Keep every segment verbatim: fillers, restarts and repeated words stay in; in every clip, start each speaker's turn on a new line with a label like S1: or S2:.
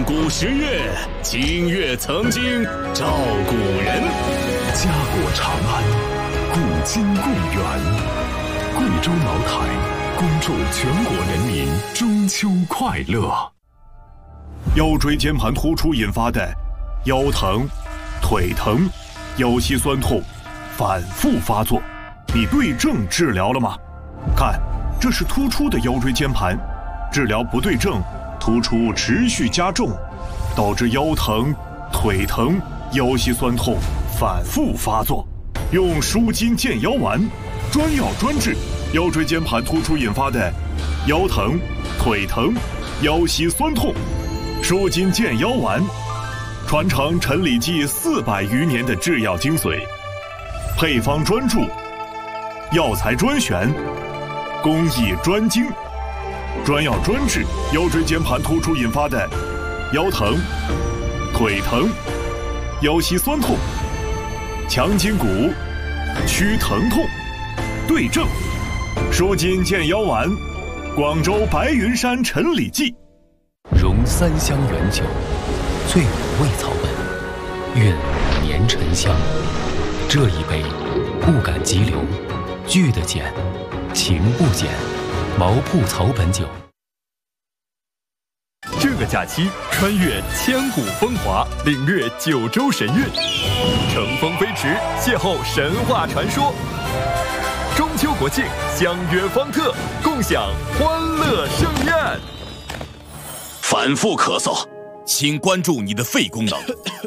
S1: 上古时月，今月曾经照古人。
S2: 家国长安，古今共源。贵州茅台，恭祝全国人民中秋快乐。
S3: 腰椎间盘突出引发的腰疼、腿疼、腰膝酸痛反复发作，你对症治疗了吗？看，这是突出的腰椎间盘，治疗不对症，突出持续加重，导致腰疼、腿疼、腰膝酸痛反复发作。用舒筋健腰丸，专药专治腰椎间盘突出引发的腰疼、腿疼、腰膝酸痛。舒筋健腰丸，传承陈李济四百余年的制药精髓，配方专注，药材专选，工艺专精，专药专治腰椎间盘突出引发的腰疼、腿疼、腰膝酸痛，强筋骨，祛疼痛，对症。舒筋健腰丸，广州白云山陈李济。
S2: 融三香原酒，醉五味草本，韵五年沉香。这一杯，不敢急流，聚的减，情不减，毛铺草本酒。
S4: 这个假期，穿越千古风华，领略九州神韵，乘风飞驰，邂逅神话传说。中秋国庆，相约方特，共享欢乐盛宴。
S1: 反复咳嗽，请关注你的肺功能。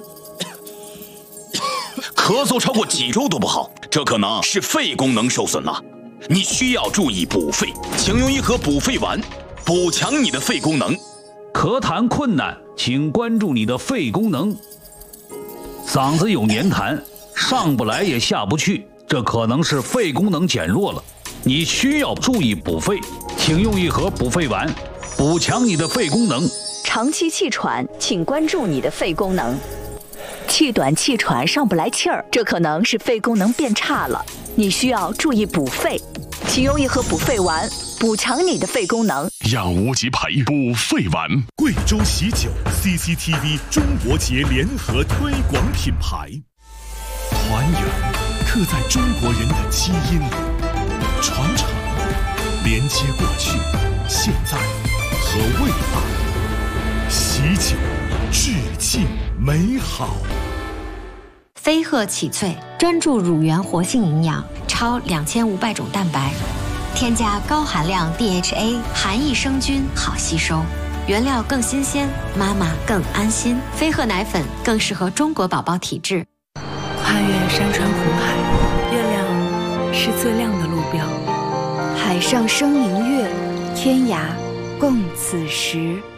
S1: 咳嗽超过几周都不好，这可能是肺功能受损了。你需要注意补肺，请用一盒补肺丸，补强你的肺功能。
S5: 咳痰困难，请关注你的肺功能。嗓子有黏痰，上不来也下不去，这可能是肺功能减弱了。你需要注意补肺，请用一盒补肺丸，补强你的肺功能。
S6: 长期气喘，请关注你的肺功能。气短气喘上不来气儿，这可能是肺功能变差了，你需要注意补肺，请用一盒补肺丸，补强你的肺功能。
S2: 让无极培补肺丸。
S7: 贵州喜酒 C C T V 中国节联合推广品牌，团圆刻在中国人的基因里，传承连接过去、现在和未来。喜酒，致敬美好。
S8: 飞鹤启萃专注乳源活性营养，超两千五百种蛋白，添加高含量 D H A， 含益生菌，好吸收，原料更新鲜，妈妈更安心。飞鹤奶粉更适合中国宝宝体质。
S9: 跨越山川湖海，月亮是最亮的路标。
S10: 海上生明月，天涯共此时。